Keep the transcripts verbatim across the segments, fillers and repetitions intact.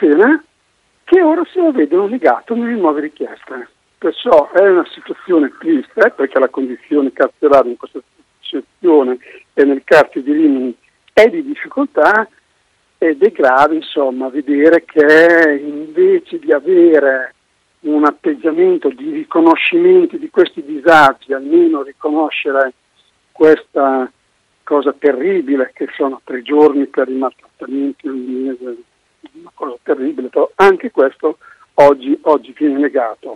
pena, che ora se lo vedono negato nelle nuove richieste. Perciò è una situazione triste, perché la condizione carceraria in questa situazione e nel carcere di Rimini è di difficoltà, ed è grave insomma vedere che invece di avere un atteggiamento di riconoscimento di questi disagi, almeno riconoscere questa cosa terribile che sono tre giorni per i maltrattamenti, un mese, una cosa terribile, però anche questo oggi, oggi viene negato.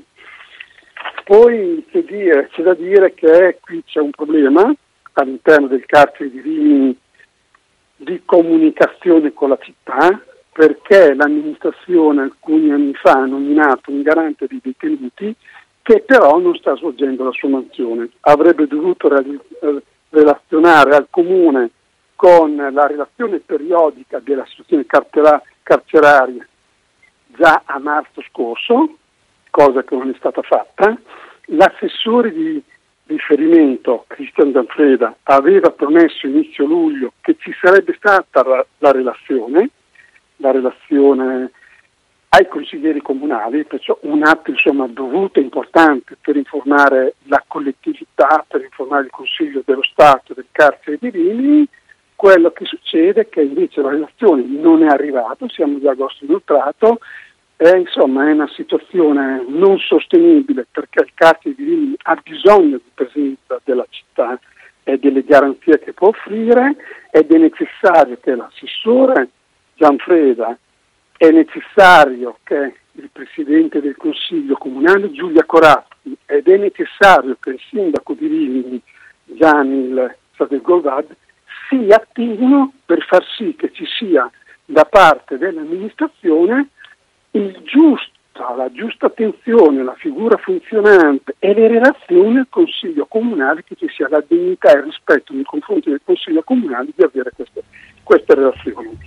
Poi c'è, dire, c'è da dire che qui c'è un problema all'interno del carcere di Rimini di comunicazione con la città, perché l'amministrazione alcuni anni fa ha nominato un garante dei detenuti che però non sta svolgendo la sua mansione. Avrebbe dovuto re- relazionare al comune con la relazione periodica della situazione cartera- carceraria già a marzo scorso, cosa che non è stata fatta. L'assessore di riferimento, Cristian Zanfreda, aveva promesso inizio luglio che ci sarebbe stata la, la relazione, la relazione ai consiglieri comunali, perciò un atto insomma dovuto e importante per informare la collettività, per informare il Consiglio dello Stato del carcere di Rimini. Quello che succede è che invece la relazione non è arrivata, siamo già agosto inoltrato, è, insomma, è una situazione non sostenibile, perché il carcere di Rimini ha bisogno di presenza della città e delle garanzie che può offrire, ed è necessario che l'assessore Gianfreda, è necessario che il Presidente del Consiglio Comunale Giulia Corazzi, ed è necessario che il Sindaco di Rimini Gianil Sadelgovad si attivino per far sì che ci sia da parte dell'amministrazione il giusto, la giusta attenzione, la figura funzionante e le relazioni al Consiglio Comunale, che ci sia la dignità e il rispetto nei confronti del Consiglio Comunale di avere queste, queste relazioni.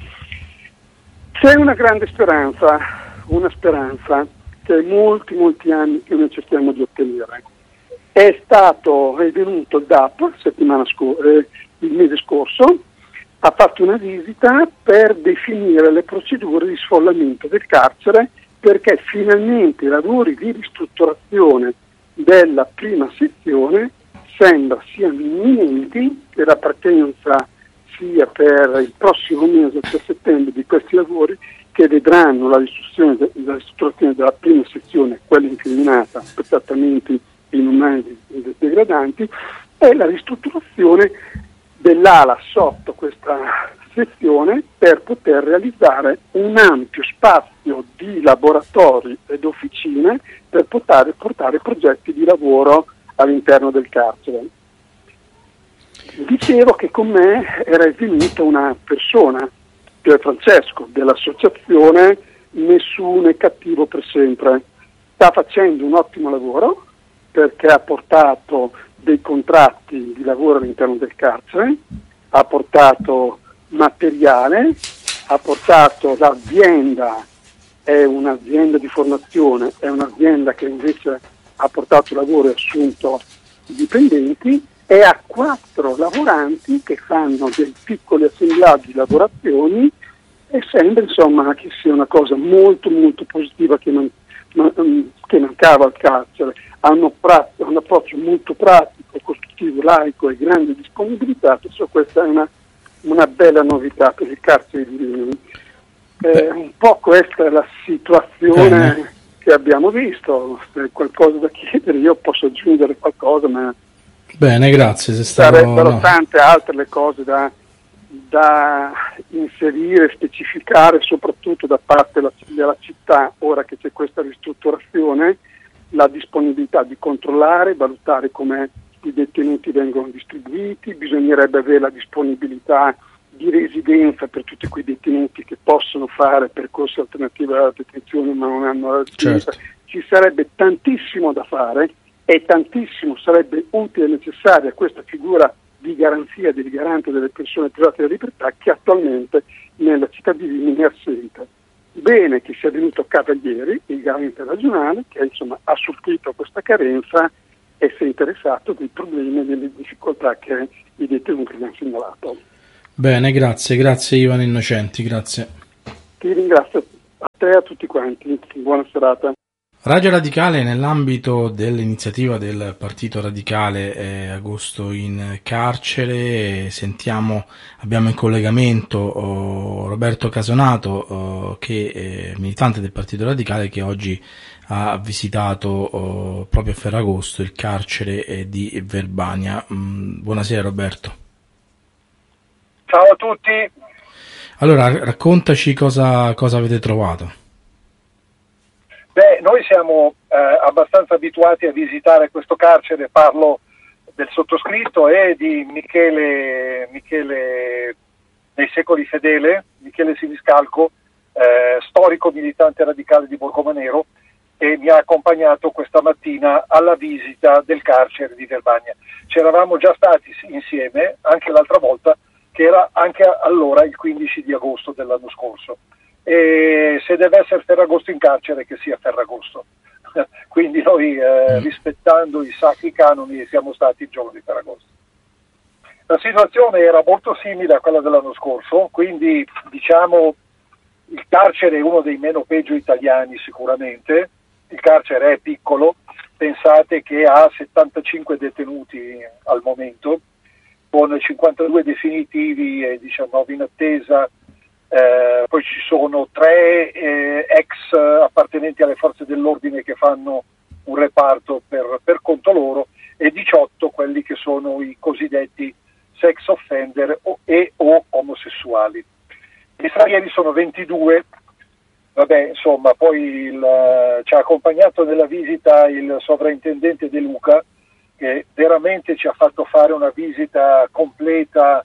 C'è una grande speranza, una speranza che è molti molti anni che noi cerchiamo di ottenere. È stato è venuto il D A P settimana scor- eh, il mese scorso, ha fatto una visita per definire le procedure di sfollamento del carcere, perché finalmente i lavori di ristrutturazione della prima sezione sembra siano imminenti, che la partenza sia per il prossimo mese, per settembre, di questi lavori che vedranno la ristrutturazione, de- la ristrutturazione della prima sezione, quella incriminata per trattamenti inumani e degradanti, e la ristrutturazione dell'ala sotto questa sezione per poter realizzare un ampio spazio di laboratori ed officine per poter portare progetti di lavoro all'interno del carcere. Dicevo che con me era venuta una persona, Pier Francesco, dell'associazione Nessuno è cattivo per sempre. Sta facendo un ottimo lavoro perché ha portato dei contratti di lavoro all'interno del carcere, ha portato materiale, ha portato l'azienda, è un'azienda di formazione, è un'azienda che invece ha portato lavoro e assunto dipendenti, e ha quattro lavoranti che fanno dei piccoli assemblaggi, lavorazioni, e sembra insomma che sia una cosa molto molto positiva che, non, non, che mancava al carcere. Hanno un approccio molto pratico, costruttivo, laico e grande disponibilità, perciò questa è una, una bella novità per il carcere di Rimini. Eh, un po' questa è la situazione Bene. che abbiamo visto. Se hai qualcosa da chiedere io posso aggiungere qualcosa, ma bene, grazie. Se stavo... sarebbero no. tante altre le cose da, da inserire, specificare, soprattutto da parte della, della città, ora che c'è questa ristrutturazione, la disponibilità di controllare, valutare come i detenuti vengono distribuiti, bisognerebbe avere la disponibilità di residenza per tutti quei detenuti che possono fare percorsi alternativi alla detenzione ma non hanno la residenza. Certo. Ci sarebbe tantissimo da fare e tantissimo sarebbe utile e necessaria questa figura di garanzia del garante delle persone private della libertà, che attualmente nella città di Rimini è assente. Bene che sia venuto Cavalieri, il garante regionale, che insomma ha supplito questa carenza e si è interessato dei problemi e delle difficoltà che i detenuti hanno segnalato. Bene, grazie, grazie Ivano Innocenti, grazie. Ti ringrazio. te e a tutti quanti. Buona serata. Radio Radicale, nell'ambito dell'iniziativa del Partito Radicale eh, Agosto in carcere, sentiamo, abbiamo in collegamento oh, Roberto Casonato, oh, che è militante del Partito Radicale, che oggi ha visitato oh, proprio a Ferragosto il carcere eh, di Verbania. Mm, buonasera Roberto. Ciao a tutti. Allora, raccontaci cosa, cosa avete trovato. Beh, noi siamo eh, abbastanza abituati a visitare questo carcere, parlo del sottoscritto e di Michele, Michele nei secoli fedele, Michele Siniscalco, eh, storico militante radicale di Borgomanero, e mi ha accompagnato questa mattina alla visita del carcere di Verbania. C'eravamo già stati insieme anche l'altra volta, che era anche allora il quindici di agosto dell'anno scorso. E se deve essere Ferragosto in carcere, che sia Ferragosto. Quindi noi eh, rispettando i sacri canoni siamo stati il giorno di Ferragosto. La situazione era molto simile a quella dell'anno scorso, quindi diciamo il carcere è uno dei meno peggio italiani sicuramente. Il carcere è piccolo, pensate che ha settantacinque detenuti al momento, con cinquantadue definitivi e diciannove in attesa. Eh, poi ci sono tre eh, ex appartenenti alle forze dell'ordine che fanno un reparto per, per conto loro, e diciotto quelli che sono i cosiddetti sex offender o, e o omosessuali. Gli stranieri sono ventidue. Vabbè, insomma, poi il, ci ha accompagnato nella visita il sovrintendente De Luca, che veramente ci ha fatto fare una visita completa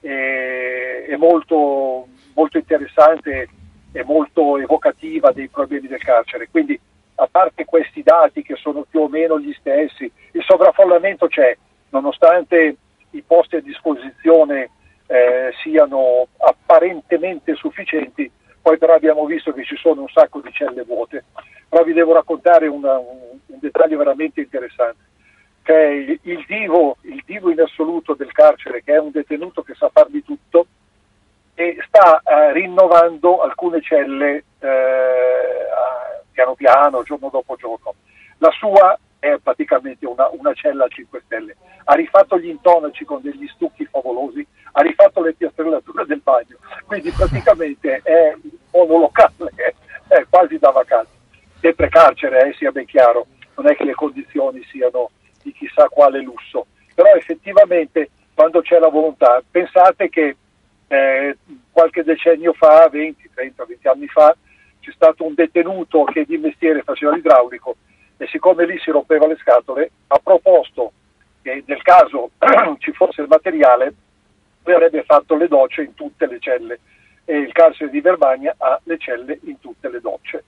e, e molto molto interessante e molto evocativa dei problemi del carcere. Quindi, a parte questi dati che sono più o meno gli stessi, il sovraffollamento c'è, nonostante i posti a disposizione eh, siano apparentemente sufficienti, poi però abbiamo visto che ci sono un sacco di celle vuote. Però vi devo raccontare una, un, un dettaglio veramente interessante, che è il, il divo, il divo in assoluto del carcere, che è un detenuto che sa far di tutto, e sta eh, rinnovando alcune celle eh, piano piano, giorno dopo giorno. La sua è praticamente una, una cella a cinque stelle. Ha rifatto gli intonaci con degli stucchi favolosi, ha rifatto le piastrellature del bagno, quindi praticamente è un monolocale, è quasi da vacanza. Sempre carcere, eh, sia ben chiaro, non è che le condizioni siano di chissà quale lusso, però effettivamente quando c'è la volontà, pensate che Eh, qualche decennio fa, venti, trenta, venti anni fa, c'è stato un detenuto che di mestiere faceva l'idraulico, e siccome lì si rompeva le scatole, ha proposto che nel caso ci fosse il materiale avrebbe fatto le docce in tutte le celle, e il carcere di Verbania ha le celle in tutte le docce,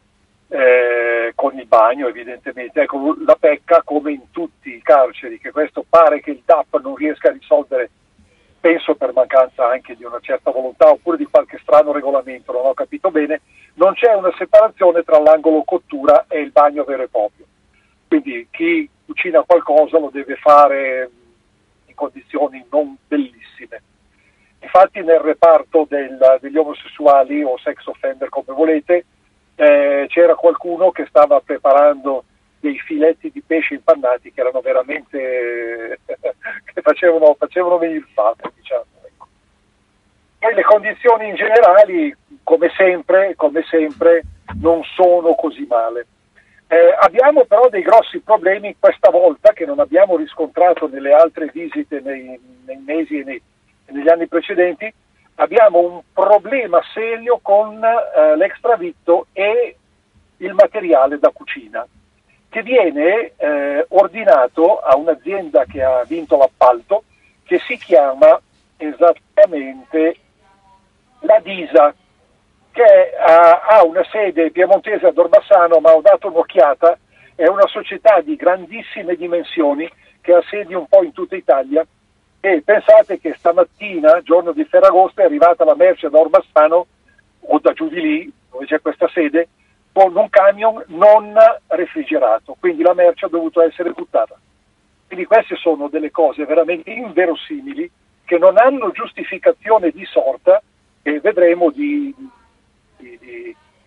eh, con il bagno evidentemente. Ecco, la pecca, come in tutti i carceri, che questo pare che il D A P non riesca a risolvere, penso per mancanza anche di una certa volontà oppure di qualche strano regolamento, non ho capito bene, non c'è una separazione tra l'angolo cottura e il bagno vero e proprio. Quindi chi cucina qualcosa lo deve fare in condizioni non bellissime. Infatti nel reparto del, degli omosessuali o sex offender, come volete, eh, c'era qualcuno che stava preparando dei filetti di pesce impannati che erano veramente che facevano, facevano venire fame, diciamo. Ecco. Poi le condizioni in generale, come sempre, come sempre, non sono così male. Eh, abbiamo però dei grossi problemi questa volta che non abbiamo riscontrato nelle altre visite nei, nei mesi e nei, negli anni precedenti. Abbiamo un problema serio con eh, l'extravitto e il materiale da cucina, che viene eh, ordinato a un'azienda che ha vinto l'appalto, che si chiama esattamente la Disa, che ha, ha una sede piemontese ad Orbassano, ma ho dato un'occhiata, è una società di grandissime dimensioni che ha sedi un po' in tutta Italia, e pensate che stamattina, giorno di Ferragosto, è arrivata la merce da Orbassano o da giù di lì, dove c'è questa sede, con un camion non refrigerato, quindi la merce ha dovuto essere buttata. Quindi queste sono delle cose veramente inverosimili che non hanno giustificazione di sorta, e vedremo di, di, di,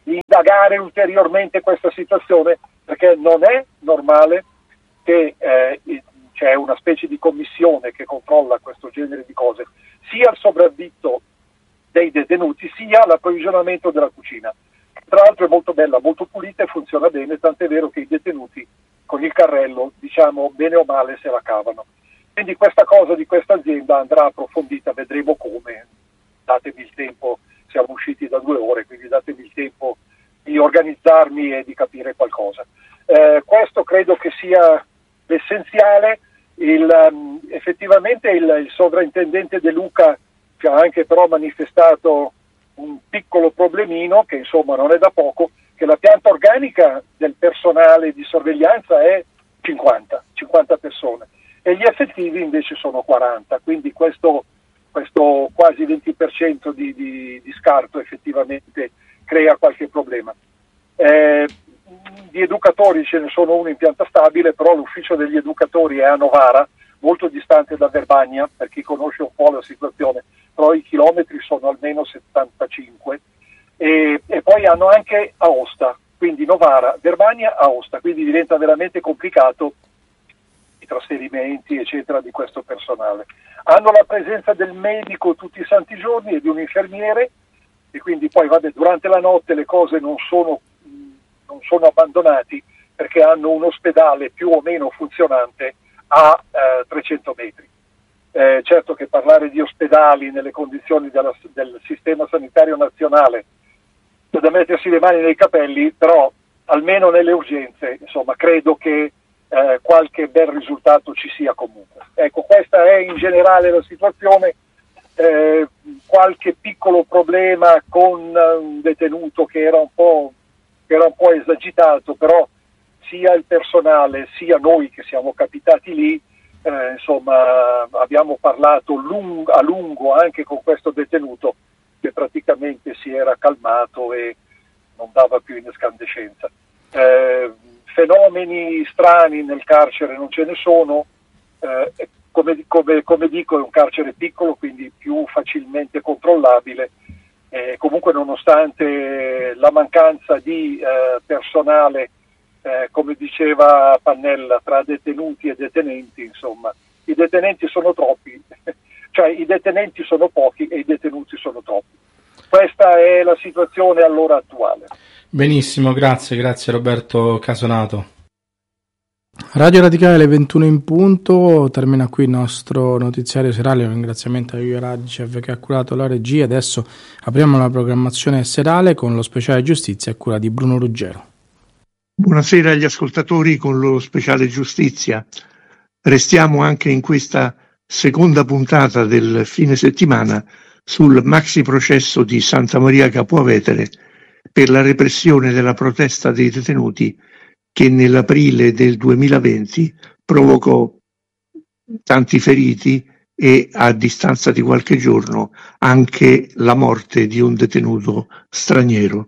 di indagare ulteriormente questa situazione, perché non è normale che eh, c'è una specie di commissione che controlla questo genere di cose, sia il sopravvitto dei detenuti sia l'approvvigionamento della cucina. Tra l'altro è molto bella, molto pulita e funziona bene, tant'è vero che i detenuti con il carrello, diciamo, bene o male se la cavano. Quindi questa cosa di questa azienda andrà approfondita, vedremo come. Datemi il tempo, siamo usciti da due ore, quindi datemi il tempo di organizzarmi e di capire qualcosa. Eh, questo credo che sia l'essenziale. Il, um, effettivamente il, il sovrintendente De Luca che ha anche però manifestato un piccolo problemino, che insomma non è da poco, che la pianta organica del personale di sorveglianza è cinquanta persone e gli effettivi invece sono quaranta, quindi questo, questo quasi venti per cento di, di, di scarto effettivamente crea qualche problema. Eh, di educatori ce ne sono uno in pianta stabile, però l'ufficio degli educatori è a Novara, molto distante da Verbania, per chi conosce un po' la situazione, però i chilometri sono almeno settantacinque, e, e poi hanno anche Aosta, quindi Novara, Verbania, Aosta, quindi diventa veramente complicato i trasferimenti eccetera di questo personale. Hanno la presenza del medico tutti i santi giorni e di un infermiere, e quindi poi vabbè, durante la notte le cose non sono, non sono abbandonati, perché hanno un ospedale più o meno funzionante a eh, trecento metri. Eh, certo che parlare di ospedali nelle condizioni della, del sistema sanitario nazionale è da mettersi le mani nei capelli, però almeno nelle urgenze, insomma, credo che eh, qualche bel risultato ci sia comunque. Ecco, questa è in generale la situazione. Eh, qualche piccolo problema con un detenuto che era un po', che era un po' esagitato, però sia il personale sia noi che siamo capitati lì, eh, insomma, abbiamo parlato lung- a lungo anche con questo detenuto che praticamente si era calmato e non dava più in escandescenza. Eh, fenomeni strani nel carcere non ce ne sono, eh, come, come, come dico è un carcere piccolo, quindi più facilmente controllabile. Eh, comunque nonostante la mancanza di eh, personale, eh, come diceva Pannella, tra detenuti e detenenti, insomma, i detenenti sono troppi, cioè i detenenti sono pochi e i detenuti sono troppi. Questa è la situazione all'ora attuale. Benissimo, grazie, grazie Roberto Casonato. Radio Radicale alle ventuno in punto, termina qui il nostro notiziario serale. Un ringraziamento a Io Radicev che ha curato la regia. Adesso apriamo la programmazione serale con lo speciale giustizia a cura di Bruno Ruggero. Buonasera agli ascoltatori con lo speciale giustizia. Restiamo anche in questa seconda puntata del fine settimana sul maxi processo di Santa Maria Capua Vetere per la repressione della protesta dei detenuti che nell'aprile del duemilaventi provocò tanti feriti e a distanza di qualche giorno anche la morte di un detenuto straniero.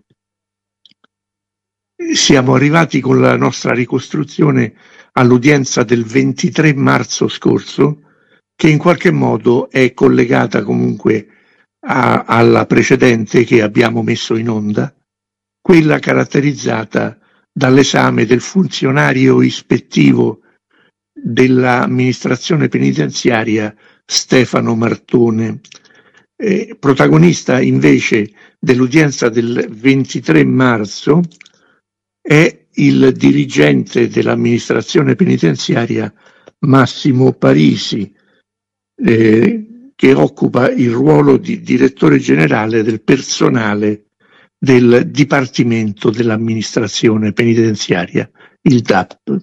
Siamo arrivati con la nostra ricostruzione all'udienza del ventitré marzo scorso, che in qualche modo è collegata comunque a, alla precedente che abbiamo messo in onda, quella caratterizzata dall'esame del funzionario ispettivo dell'amministrazione penitenziaria Stefano Martone. Eh, protagonista invece dell'udienza del ventitré marzo è il dirigente dell'amministrazione penitenziaria Massimo Parisi, eh, che occupa il ruolo di direttore generale del personale del Dipartimento dell'amministrazione penitenziaria, il D A P.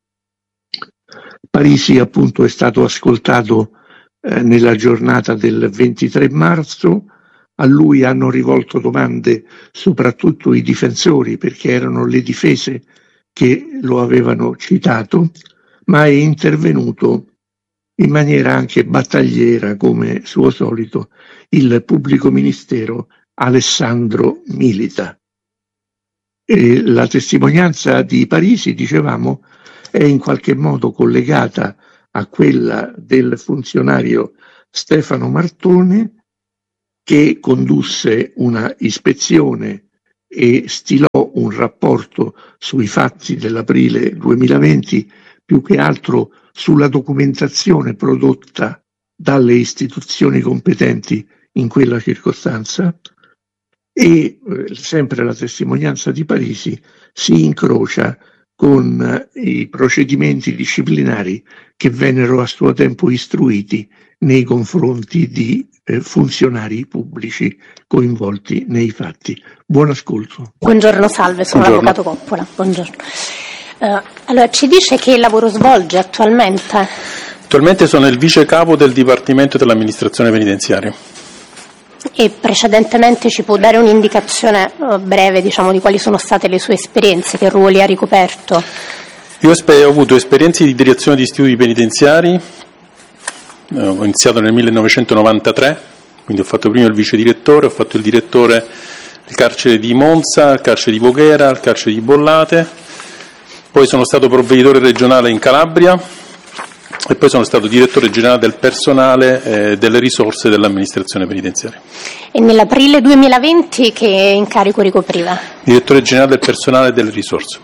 Parisi appunto è stato ascoltato eh, nella giornata del ventitré marzo. A lui hanno rivolto domande soprattutto i difensori, perché erano le difese che lo avevano citato, ma è intervenuto in maniera anche battagliera, come suo solito, il pubblico ministero Alessandro Milita. E la testimonianza di Parisi, dicevamo, è in qualche modo collegata a quella del funzionario Stefano Martone, che condusse una ispezione e stilò un rapporto sui fatti dell'aprile duemilaventi, più che altro sulla documentazione prodotta dalle istituzioni competenti in quella circostanza, e eh, sempre la testimonianza di Parisi si incrocia con eh, i procedimenti disciplinari che vennero a suo tempo istruiti nei confronti di eh, funzionari pubblici coinvolti nei fatti. Buon ascolto. Buongiorno, salve, sono Buongiorno. l'avvocato Coppola. Buongiorno. Uh, allora, ci dice che lavoro svolge attualmente? Attualmente sono il vice capo del Dipartimento dell'Amministrazione Penitenziaria. E precedentemente ci può dare un'indicazione uh, breve, diciamo, di quali sono state le sue esperienze, che ruoli ha ricoperto? Io ho avuto esperienze di direzione di istituti penitenziari, eh, ho iniziato nel millenovecentonovantatré, quindi ho fatto prima il vice direttore, ho fatto il direttore del carcere di Monza, il carcere di Voghera, il carcere di Bollate, poi sono stato provveditore regionale in Calabria e poi sono stato direttore generale del personale e eh, delle risorse dell'amministrazione penitenziaria. E nell'aprile duemilaventi che incarico ricopriva? Direttore generale del personale e delle risorse.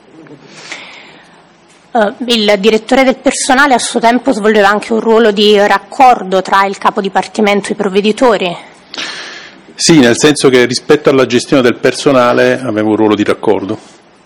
Uh, il direttore del personale a suo tempo svolgeva anche un ruolo di raccordo tra il capo dipartimento e i provveditori? Sì, nel senso che rispetto alla gestione del personale avevo un ruolo di raccordo.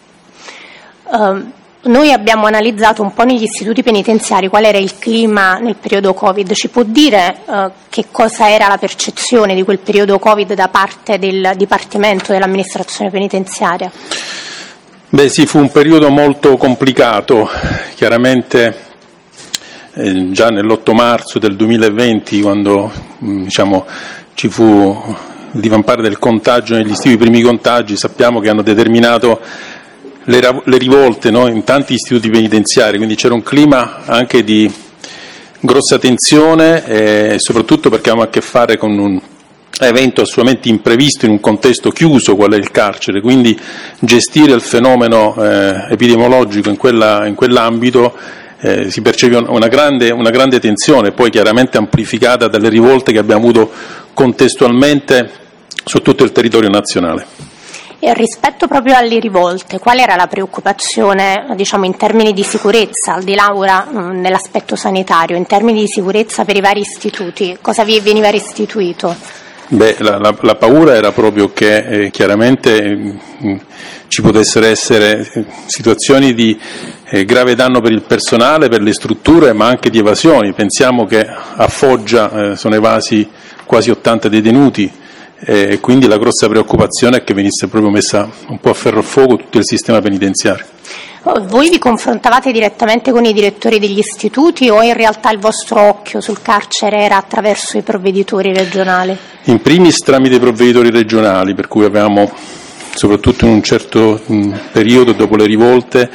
Uh, Noi abbiamo analizzato un po' negli istituti penitenziari qual era il clima nel periodo Covid. Ci può dire uh, che cosa era la percezione di quel periodo Covid da parte del Dipartimento dell'Amministrazione Penitenziaria? Beh sì, fu un periodo molto complicato. Chiaramente eh, già nell'otto marzo del duemilaventi, quando mh, diciamo, ci fu il divampare del contagio negli istituti, i primi contagi, sappiamo che hanno determinato Le, le rivolte, no, in tanti istituti penitenziari, quindi c'era un clima anche di grossa tensione e soprattutto perché avevamo a che fare con un evento assolutamente imprevisto in un contesto chiuso qual è il carcere, quindi gestire il fenomeno eh, epidemiologico in, quella, in quell'ambito eh, si percepiva una grande, una grande tensione, poi chiaramente amplificata dalle rivolte che abbiamo avuto contestualmente su tutto il territorio nazionale. E rispetto proprio alle rivolte, qual era la preoccupazione, diciamo, in termini di sicurezza, al di là ora mh, nell'aspetto sanitario, in termini di sicurezza per i vari istituti? Cosa vi veniva restituito? Beh, la, la, la paura era proprio che eh, chiaramente eh, ci potessero essere eh, situazioni di eh, grave danno per il personale, per le strutture, ma anche di evasioni. Pensiamo che a Foggia eh, sono evasi quasi ottanta detenuti, e quindi la grossa preoccupazione è che venisse proprio messa un po' a ferro e fuoco tutto il sistema penitenziario. Voi vi confrontavate direttamente con i direttori degli istituti o in realtà il vostro occhio sul carcere era attraverso i provveditori regionali? In primis tramite i provveditori regionali, per cui avevamo soprattutto in un certo mh, periodo dopo le rivolte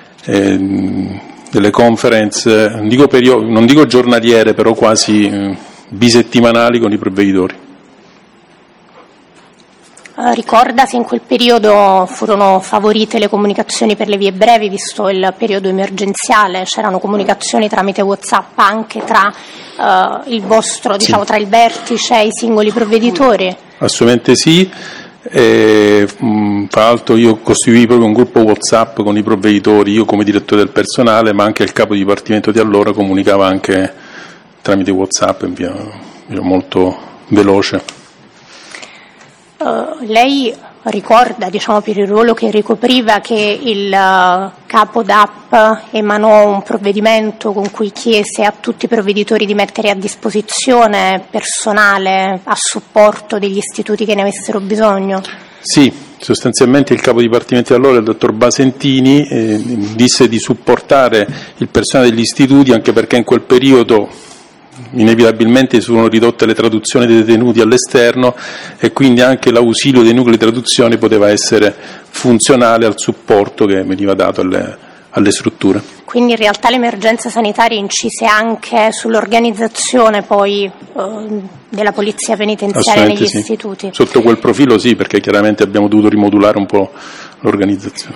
eh, delle conference, non dico, perio- non dico giornaliere, però quasi mh, bisettimanali con i provveditori. Ricorda se in quel periodo furono favorite le comunicazioni per le vie brevi, visto il periodo emergenziale? C'erano comunicazioni tramite WhatsApp anche tra uh, il vostro, diciamo, sì. tra il vertice e i singoli provveditori? Assolutamente sì. E, mh, tra l'altro io costituii proprio un gruppo WhatsApp con i provveditori, io come direttore del personale, ma anche il capo di dipartimento di allora comunicava anche tramite WhatsApp in via, via molto veloce. Uh, lei ricorda, diciamo, per il ruolo che ricopriva, che il uh, capo D A P emanò un provvedimento con cui chiese a tutti i provveditori di mettere a disposizione personale a supporto degli istituti che ne avessero bisogno? Sì, sostanzialmente il capo dipartimento di allora, il dottor Basentini, eh, disse di supportare il personale degli istituti, anche perché in quel periodo inevitabilmente si sono ridotte le traduzioni dei detenuti all'esterno e quindi anche l'ausilio dei nuclei di traduzione poteva essere funzionale al supporto che veniva dato alle, alle strutture. Quindi in realtà l'emergenza sanitaria incise anche sull'organizzazione poi eh, della polizia penitenziaria negli sì. istituti? Sotto quel profilo sì, perché chiaramente abbiamo dovuto rimodulare un po' l'organizzazione.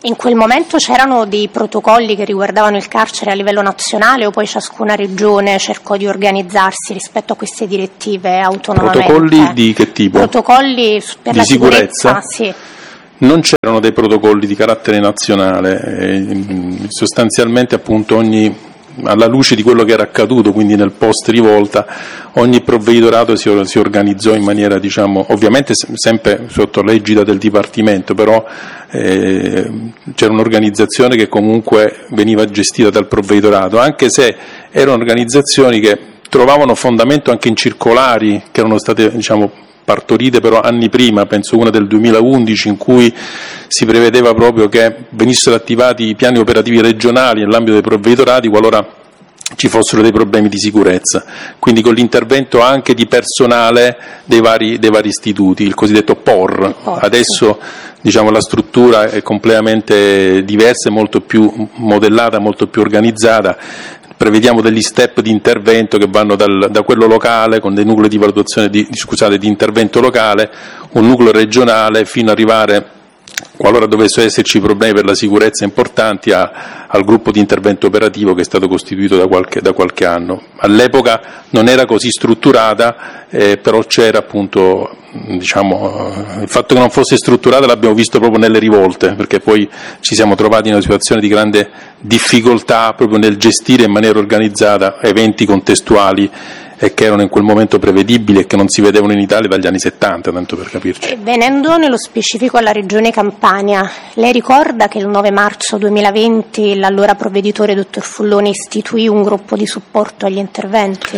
In quel momento c'erano dei protocolli che riguardavano il carcere a livello nazionale o poi ciascuna regione cercò di organizzarsi rispetto a queste direttive autonomamente? Protocolli di che tipo? Protocolli per di la sicurezza? sicurezza, sì. Non c'erano dei protocolli di carattere nazionale, eh, sostanzialmente appunto ogni, alla luce di quello che era accaduto, quindi nel post rivolta, ogni provveditorato si, si organizzò in maniera, diciamo, ovviamente sempre sotto l'egida del Dipartimento, però eh, c'era un'organizzazione che comunque veniva gestita dal provveditorato, anche se erano organizzazioni che trovavano fondamento anche in circolari che erano state, diciamo, partorite però anni prima, penso una del duemilaundici, in cui si prevedeva proprio che venissero attivati i piani operativi regionali nell'ambito dei provveditorati qualora ci fossero dei problemi di sicurezza, quindi con l'intervento anche di personale dei vari, dei vari istituti, il cosiddetto P O R. Adesso, diciamo, la struttura è completamente diversa, molto più modellata, molto più organizzata. Prevediamo degli step di intervento che vanno dal, da quello locale, con dei nuclei di valutazione di, scusate, di intervento locale, un nucleo regionale, fino ad arrivare, qualora dovessero esserci problemi per la sicurezza importanti, a, al gruppo di intervento operativo che è stato costituito da qualche, da qualche anno. All'epoca non era così strutturata, eh, però c'era appunto, diciamo, il fatto che non fosse strutturata l'abbiamo visto proprio nelle rivolte, perché poi ci siamo trovati in una situazione di grande difficoltà proprio nel gestire in maniera organizzata eventi contestuali e che erano in quel momento prevedibili e che non si vedevano in Italia dagli anni settanta, tanto per capirci. Venendo nello specifico alla Regione Campania, lei ricorda che il nove marzo duemilaventi l'allora provveditore dottor Fulloni istituì un gruppo di supporto agli interventi?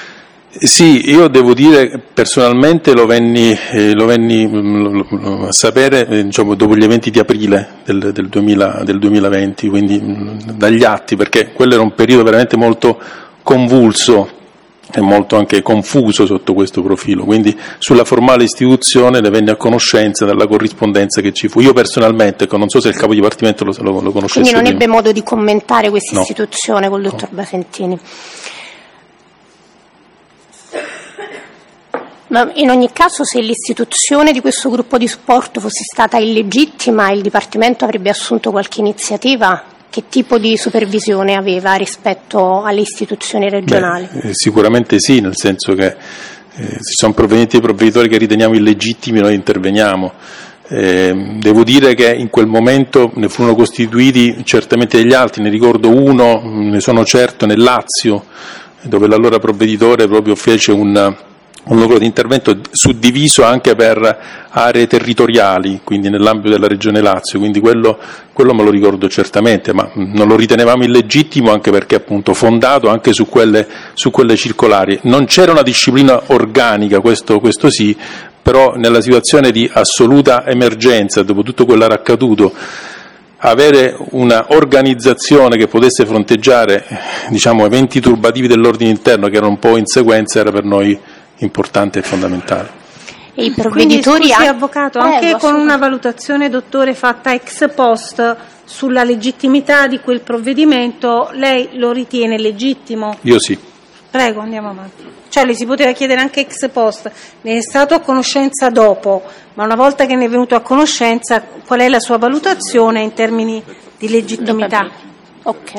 Sì, io devo dire personalmente lo venni, eh, lo venni mh, a sapere eh, diciamo, dopo gli eventi di aprile del, del, duemila, del duemilaventi, quindi mh, dagli atti, perché quello era un periodo veramente molto convulso e molto anche confuso sotto questo profilo, quindi sulla formale istituzione ne venne a conoscenza dalla corrispondenza che ci fu. Io personalmente, non so se il capo dipartimento lo, lo, lo conoscesse. Quindi non prima. ebbe modo di commentare questa no. istituzione col dottor no. Basentini. Ma in ogni caso, se l'istituzione di questo gruppo di supporto fosse stata illegittima e il Dipartimento avrebbe assunto qualche iniziativa, che tipo di supervisione aveva rispetto alle istituzioni regionali? Beh, eh, sicuramente sì, nel senso che eh, se sono provenienti dei provveditori che riteniamo illegittimi noi interveniamo. Eh, devo dire che in quel momento ne furono costituiti certamente degli altri, ne ricordo uno, ne sono certo, nel Lazio, dove l'allora provveditore proprio fece un... un nucleo di intervento suddiviso anche per aree territoriali, quindi nell'ambito della Regione Lazio, quindi quello, quello me lo ricordo certamente, ma non lo ritenevamo illegittimo anche perché appunto fondato anche su quelle, su quelle circolari. Non c'era una disciplina organica, questo, questo sì, però nella situazione di assoluta emergenza, dopo tutto quello era accaduto, avere una organizzazione che potesse fronteggiare, diciamo, eventi turbativi dell'ordine interno che erano un po' in sequenza era per noi importante e fondamentale. E i provveditori. Quindi, scusi, avvocato, Prego, anche con una valutazione, dottore, fatta ex post sulla legittimità di quel provvedimento, lei lo ritiene legittimo? Io sì. Prego, andiamo avanti. Cioè le si poteva chiedere anche ex post, ne è stato a conoscenza dopo, ma una volta che ne è venuto a conoscenza, qual è la sua valutazione in termini di legittimità? Ok.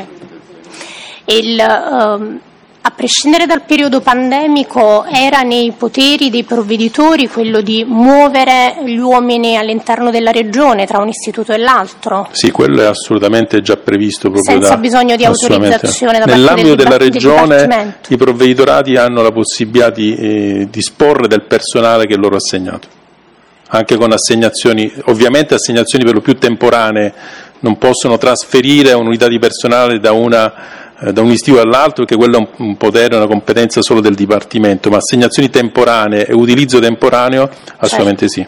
Il, um... A prescindere dal periodo pandemico, era nei poteri dei provveditori quello di muovere gli uomini all'interno della regione tra un istituto e l'altro? Sì, quello è assolutamente già previsto proprio senza da, bisogno di autorizzazione da nell'ambito parte del, della del regione. I provveditorati hanno la possibilità di eh, disporre del personale che è loro assegnato, anche con assegnazioni, ovviamente assegnazioni per lo più temporanee, non possono trasferire un'unità di personale da una da un istituto all'altro, perché quello è un, un potere, una competenza solo del Dipartimento, ma assegnazioni temporanee e utilizzo temporaneo assolutamente sì.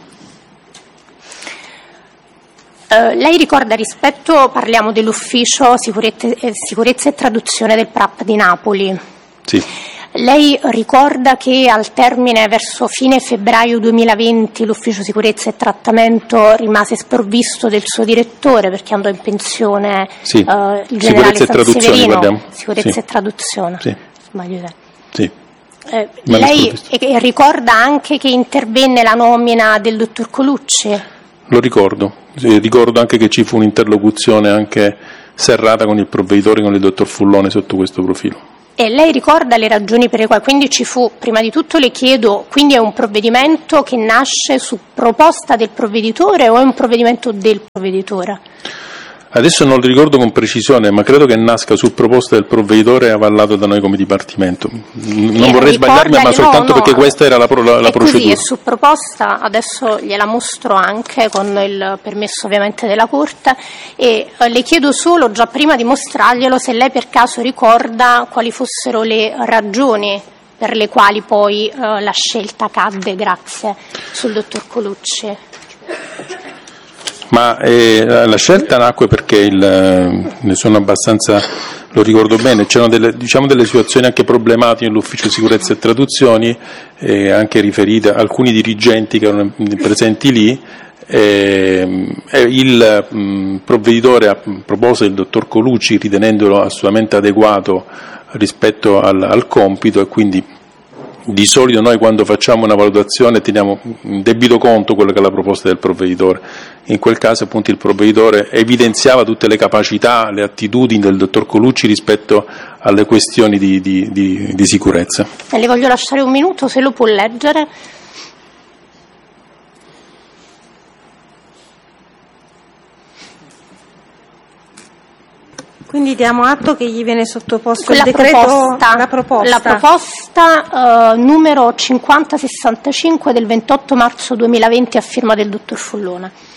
Uh, lei ricorda, rispetto, parliamo dell'ufficio sicurezza, eh, sicurezza e traduzione del P R A P di Napoli. Sì. Lei ricorda che al termine, verso fine febbraio duemilaventi, l'ufficio sicurezza e trattamento rimase sprovvisto del suo direttore perché andò in pensione sì. uh, il generale Sanseverino. Sicurezza sì. e traduzione. Sì. Sbaglio. Sì. Eh, lei eh, ricorda anche che intervenne la nomina del dottor Colucci? Lo ricordo, ricordo anche che ci fu un'interlocuzione anche serrata con il provveditore, con il dottor Fullone sotto questo profilo. E lei ricorda le ragioni per le quali, quindi ci fu, prima di tutto le chiedo, quindi è un provvedimento che nasce su proposta del provveditore o è un provvedimento del provveditore? Adesso non lo ricordo con precisione, ma credo che nasca su proposta del provveditore avallato da noi come Dipartimento. Non eh, vorrei sbagliarmi, ma soltanto no, no, perché questa era la, la, la è procedura. Così, è su proposta, adesso gliela mostro anche con il permesso ovviamente della Corte, e eh, le chiedo solo, già prima di mostrarglielo, se lei per caso ricorda quali fossero le ragioni per le quali poi eh, la scelta cadde, grazie, sul dottor Colucci. Ma eh, la scelta nacque perché il, ne sono abbastanza, lo ricordo bene, c'erano delle, diciamo delle situazioni anche problematiche nell'ufficio sicurezza e traduzioni, eh, anche riferite a alcuni dirigenti che erano presenti lì, eh, e il mh, provveditore ha proposto il dottor Colucci ritenendolo assolutamente adeguato rispetto al, al compito, e quindi di solito noi quando facciamo una valutazione teniamo in debito conto quello che è la proposta del provveditore. In quel caso appunto il provveditore evidenziava tutte le capacità, le attitudini del dottor Colucci rispetto alle questioni di, di, di, di sicurezza. E le voglio lasciare un minuto, se lo può leggere. Quindi diamo atto che gli viene sottoposto Quella il decreto, proposta, la proposta, la proposta eh, numero cinquanta sessantacinque del ventotto marzo duemilaventi a firma del dottor Fullone.